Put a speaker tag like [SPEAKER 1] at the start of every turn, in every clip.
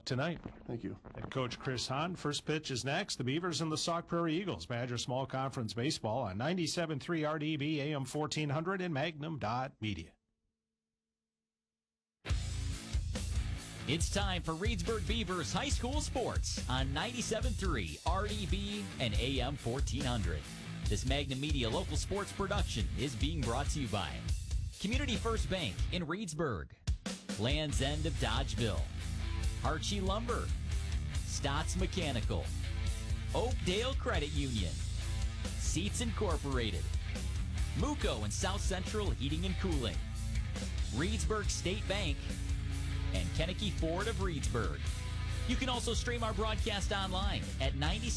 [SPEAKER 1] tonight.
[SPEAKER 2] Thank you.
[SPEAKER 1] Head coach Chris Hahn. First pitch is next. The Beavers and the Sauk Prairie Eagles. Badger Small Conference Baseball on 97.3 RDB, AM 1400, and Magnum.media.
[SPEAKER 3] It's time for Reedsburg Beavers High School Sports on 97.3 RDB and AM 1400. This Magnum Media local sports production is being brought to you by Community First Bank in Reedsburg, Land's End of Dodgeville, Archie Lumber, Stotts Mechanical, Oakdale Credit Union, Seats Incorporated, Muco and South Central Heating and Cooling, Reedsburg State Bank, and Kennecke Ford of Reedsburg. You can also stream our broadcast online at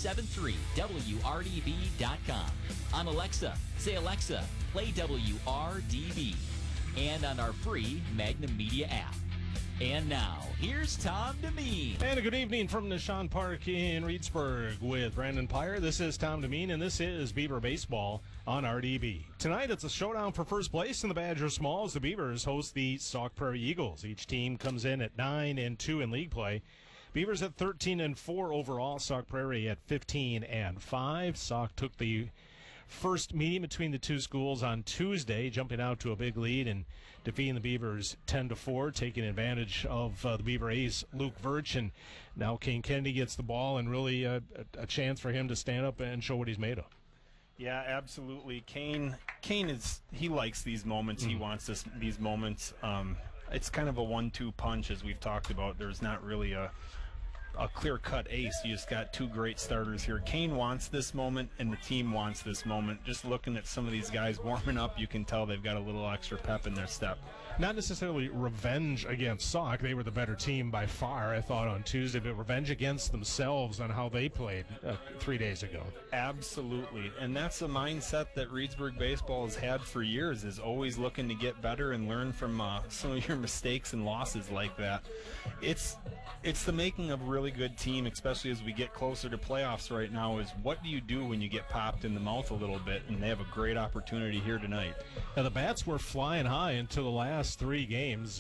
[SPEAKER 3] 973wrdb.com. On Alexa, say Alexa, play WRDB. And on our free Magnum Media app. And now, here's Tom Demeen.
[SPEAKER 4] And a good evening from Nishan Park in Reedsburg with Brandon Pyre. This is Tom Demeen, and this is Beaver Baseball on RDB. Tonight, it's a showdown for first place in the Badger Smalls. The Beavers host the Sauk Prairie Eagles. Each team comes in at 9-2 in league play. Beavers at 13-4 overall. Sauk Prairie at 15-5. Sauk took the first meeting between the two schools on Tuesday, jumping out to a big lead and defeating the Beavers 10-4, taking advantage of the Beaver ace Luke Virch, and now Kane Kennedy gets the ball and really a chance for him to stand up and show what he's made of.
[SPEAKER 5] Yeah, absolutely. Kane he likes these moments. He wants these moments. It's kind of a 1-2 punch, as we've talked about. There's not really a clear-cut ace. You just got two great starters here. Kane wants this moment, and the team wants this moment. Just looking at some of these guys warming up, you can tell they've got a little extra pep in their step.
[SPEAKER 4] Not necessarily revenge against Sauk. They were the better team by far, I thought, on Tuesday, but revenge against themselves on how they played 3 days ago.
[SPEAKER 5] Absolutely, and that's a mindset that Reedsburg baseball has had for years, is always looking to get better and learn from some of your mistakes and losses like that. It's the making of a really good team, especially as we get closer to playoffs right now, is what do you do when you get popped in the mouth a little bit, and they have a great opportunity here tonight.
[SPEAKER 4] Now, the bats were flying high until the last 3 games.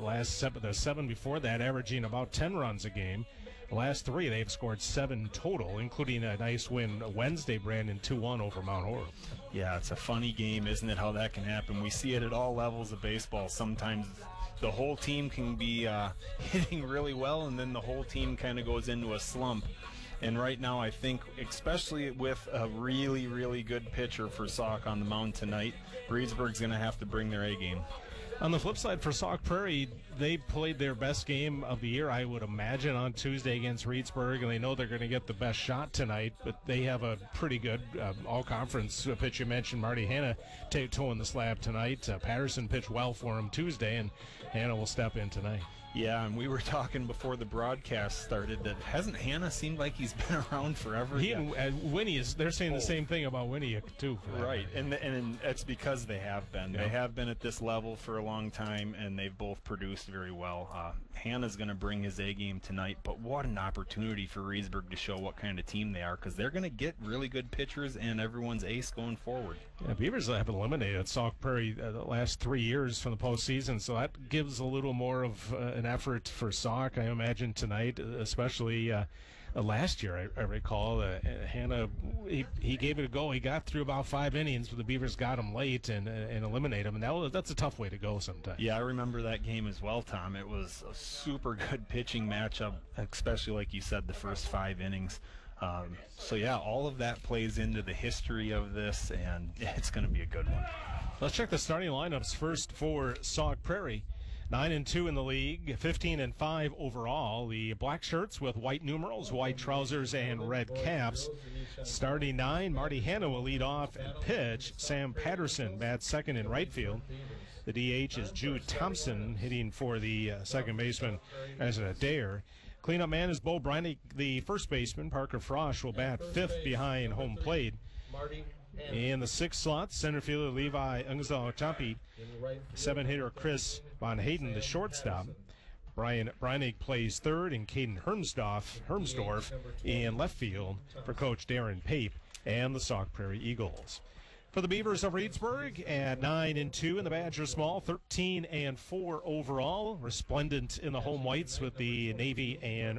[SPEAKER 4] The 7 before that, averaging about 10 runs a game. The last 3, they've scored 7 total, including a nice win Wednesday, Brandon, 2-1 over Mount Horeb.
[SPEAKER 5] Yeah, it's a funny game, isn't it, how that can happen? We see it at all levels of baseball. Sometimes the whole team can be hitting really well, and then the whole team kind of goes into a slump. And right now, I think, especially with a really, really good pitcher for Sauk on the mound tonight, Reedsburg's going to have to bring their A game.
[SPEAKER 4] On the flip side, for Sauk Prairie, they played their best game of the year, I would imagine, on Tuesday against Reedsburg, and they know they're going to get the best shot tonight, but they have a pretty good all-conference pitcher. You mentioned Marty Hanna toeing the slab tonight. Patterson pitched well for him Tuesday, and Hanna will step in tonight.
[SPEAKER 5] Yeah, and we were talking before the broadcast started that hasn't Hanna seemed like he's been around forever?
[SPEAKER 4] He and Winnie, they're saying the same thing about Winnie, too.
[SPEAKER 5] Right, and it's because they have been. Yeah. They have been at this level for a long time, and they've both produced very well. Hanna's going to bring his A game tonight, but what an opportunity for Reedsburg to show what kind of team they are, because they're going to get really good pitchers and everyone's ace going forward. Yeah,
[SPEAKER 4] Beavers have eliminated Sauk Prairie the last 3 years from the postseason, so that gives a little more of an effort for Sauk, I imagine, tonight, especially last year. I recall Hanna, he gave it a go. He got through about 5 innings, but the Beavers got him late and eliminated him, and that's a tough way to go sometimes.
[SPEAKER 5] Yeah, I remember that game as well, Tom. It was a super good pitching matchup, especially like you said, the first 5 innings. So yeah, all of that plays into the history of this, and it's going to be a good one.
[SPEAKER 4] Let's check the starting lineups first for Sauk Prairie. 9-2 in the league, 15-5 overall. The black shirts with white numerals, white trousers, and red caps. Starting 9, Marty Hanna will lead off and pitch. Sam Patterson bats second in right field. The DH is Jude Thompson, hitting for the second baseman as a dare. Cleanup man is Bo Breinig. The first baseman, Parker Frosch, will bat fifth behind home plate. In the 6th slot, center fielder Levi Ungzal-Champi, 7-hitter Chris Von Hayden, the shortstop. Brian Breinig plays third, and Caden Hermsdorf in left field for Coach Darren Pape and the Sauk Prairie Eagles. For the Beavers of Reedsburg at 9-2 in the Badger Small, 13-4 overall. Resplendent in the home whites with the navy and